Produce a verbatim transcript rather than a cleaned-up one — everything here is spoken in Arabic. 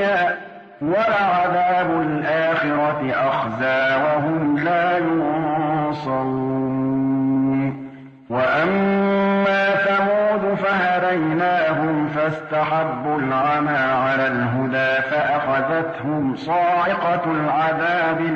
الدنيا ولعذاب الآخرة أخزى وهم لا ينصرون. وأما ثمود فهديناهم فاستحبوا العمى على الهدى فأخذتهم صاعقة العذاب